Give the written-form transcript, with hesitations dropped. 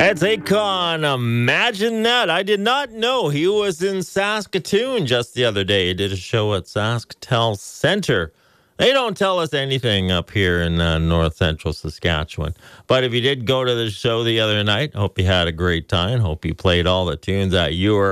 That's Akon. Imagine that. I did not know he was in Saskatoon just the other day. He did a show at Sasktel Center. They don't tell us anything up here in north central Saskatchewan. But if you did go to the show the other night, hope you had a great time. Hope you played all the tunes that you were